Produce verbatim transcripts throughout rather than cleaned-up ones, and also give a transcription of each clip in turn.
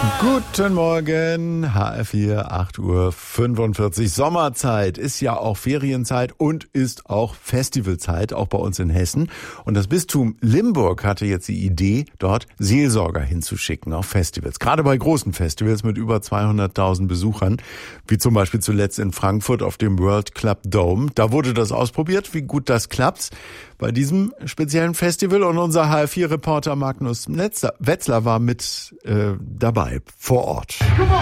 Guten Morgen, H R vier, acht Uhr fünfundvierzig. Sommerzeit ist ja auch Ferienzeit und ist auch Festivalzeit, auch bei uns in Hessen. Und das Bistum Limburg hatte jetzt die Idee, dort Seelsorger hinzuschicken auf Festivals. Gerade bei großen Festivals mit über zweihunderttausend Besuchern, wie zum Beispiel zuletzt in Frankfurt auf dem World Club Dome. Da wurde das ausprobiert, wie gut das klappt bei diesem speziellen Festival. Und unser H R vier Reporter Magnus Wetzler war mit äh, dabei vor Ort.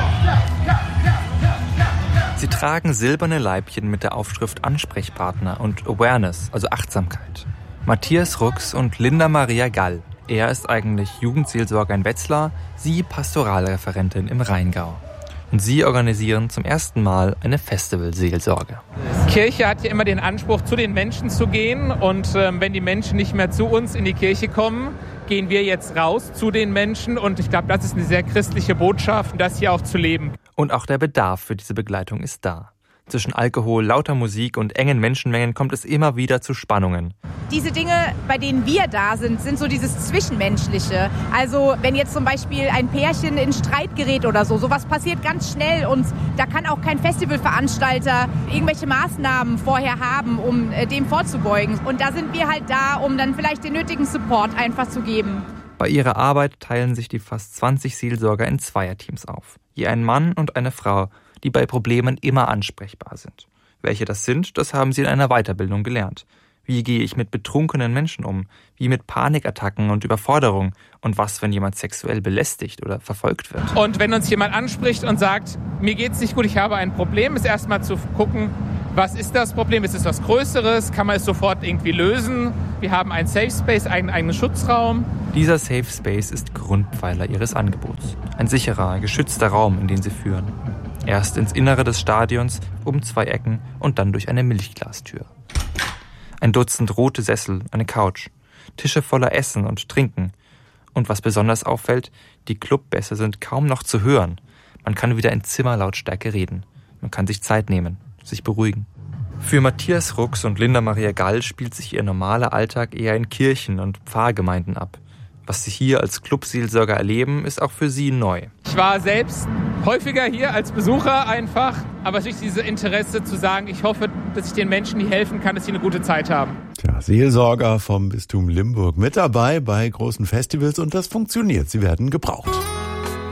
Sie tragen silberne Leibchen mit der Aufschrift Ansprechpartner und Awareness, also Achtsamkeit. Matthias Rux und Linda Maria Gall. Er ist eigentlich Jugendseelsorger in Wetzlar, sie Pastoralreferentin im Rheingau. Und sie organisieren zum ersten Mal eine Festivalseelsorge. Kirche hat ja immer den Anspruch, zu den Menschen zu gehen. Und ähm, wenn die Menschen nicht mehr zu uns in die Kirche kommen, gehen wir jetzt raus zu den Menschen. Und ich glaube, das ist eine sehr christliche Botschaft, das hier auch zu leben. Und auch der Bedarf für diese Begleitung ist da. Zwischen Alkohol, lauter Musik und engen Menschenmengen kommt es immer wieder zu Spannungen. Diese Dinge, bei denen wir da sind, sind so dieses Zwischenmenschliche. Also wenn jetzt zum Beispiel ein Pärchen in Streit gerät oder so, sowas passiert ganz schnell und da kann auch kein Festivalveranstalter irgendwelche Maßnahmen vorher haben, um äh, dem vorzubeugen. Und da sind wir halt da, um dann vielleicht den nötigen Support einfach zu geben. Bei ihrer Arbeit teilen sich die fast zwanzig Seelsorger in Zweierteams auf. Je ein Mann und eine Frau, die bei Problemen immer ansprechbar sind. Welche das sind, das haben sie in einer Weiterbildung gelernt. Wie gehe ich mit betrunkenen Menschen um? Wie mit Panikattacken und Überforderung? Und was, wenn jemand sexuell belästigt oder verfolgt wird? Und wenn uns jemand anspricht und sagt, mir geht's nicht gut, ich habe ein Problem, ist erstmal zu gucken, was ist das Problem? Ist es was Größeres? Kann man es sofort irgendwie lösen? Wir haben einen Safe Space, einen eigenen Schutzraum. Dieser Safe Space ist Grundpfeiler ihres Angebots. Ein sicherer, geschützter Raum, in den sie führen. Erst ins Innere des Stadions, um zwei Ecken und dann durch eine Milchglastür. Ein Dutzend rote Sessel, eine Couch, Tische voller Essen und Trinken. Und was besonders auffällt, die Clubbässe sind kaum noch zu hören. Man kann wieder in Zimmerlautstärke reden. Man kann sich Zeit nehmen, sich beruhigen. Für Matthias Rux und Linda Maria Gall spielt sich ihr normaler Alltag eher in Kirchen und Pfarrgemeinden ab. Was sie hier als Clubseelsorger erleben, ist auch für sie neu. Ich war selbst häufiger hier als Besucher einfach, aber durch dieses Interesse zu sagen, ich hoffe, dass ich den Menschen hier helfen kann, dass sie eine gute Zeit haben. Tja, Seelsorger vom Bistum Limburg mit dabei bei großen Festivals und das funktioniert. Sie werden gebraucht.